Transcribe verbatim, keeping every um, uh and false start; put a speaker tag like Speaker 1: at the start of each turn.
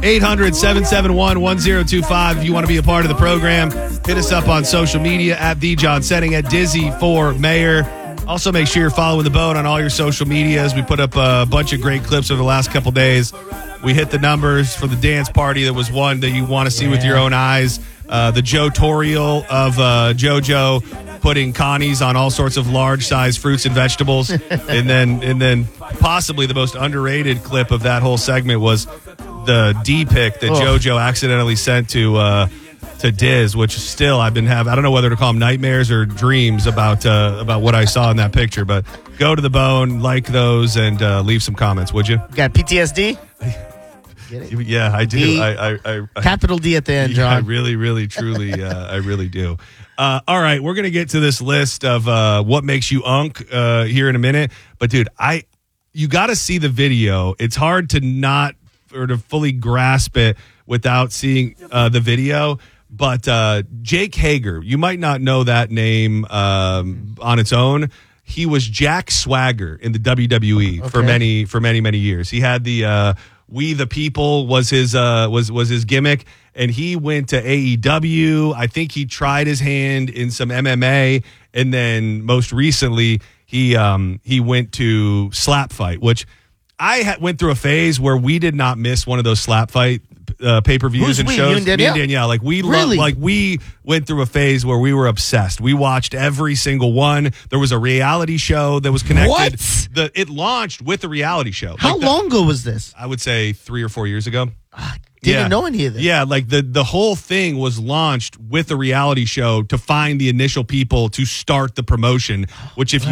Speaker 1: eight hundred, seven seven one, one zero two five. If you want to be a part of the program, hit us up on social media at The John Setting, at Dizzy for Mayor. Also, make sure you're following the boat on all your social medias. We put up a bunch of great clips over the last couple days. We hit the numbers for the dance party. That was one that you want to see yeah. with your own eyes. Uh, the Joe Toriel of uh, JoJo putting Connie's on all sorts of large-sized fruits and vegetables. and then and then possibly the most underrated clip of that whole segment was the D pic that oh. JoJo accidentally sent to uh, to Diz, which still I've been having. I don't know whether to call them nightmares or dreams about uh, about what I saw in that picture. But go to the bone, like those, and uh, leave some comments, would you?
Speaker 2: You got P T S D?
Speaker 1: Yeah, I do.
Speaker 2: D,
Speaker 1: I, I, I,
Speaker 2: capital D at the end, John.
Speaker 1: Yeah, I really, really, truly, uh, I really do. Uh, all right, we're gonna get to this list of uh, what makes you unk uh, here in a minute. But dude, I, you got to see the video. It's hard to not or to fully grasp it without seeing uh, the video. But uh, Jake Hager, you might not know that name um, on its own. He was Jack Swagger in the W W E okay. for many, for many, many years. He had the uh, "We the People" was his uh, was was his gimmick, and he went to A E W. I think he tried his hand in some M M A, and then most recently he um, he went to Slap Fight, which I ha- went through a phase where we did not miss one of those Slap Fight uh, pay-per-views
Speaker 2: Who's
Speaker 1: and
Speaker 2: we?
Speaker 1: shows.
Speaker 2: You and Danielle?
Speaker 1: Me and Danielle, like we
Speaker 2: really?
Speaker 1: loved, like we went through a phase where we were obsessed. We watched every single one. There was a reality show that was connected.
Speaker 2: What?
Speaker 1: The it launched with a reality show.
Speaker 2: How
Speaker 1: like the,
Speaker 2: long ago was this?
Speaker 1: I would say three or four years ago.
Speaker 2: Uh, didn't
Speaker 1: yeah.
Speaker 2: know any of this.
Speaker 1: Yeah, like the the whole thing was launched with a reality show to find the initial people to start the promotion. Which, if you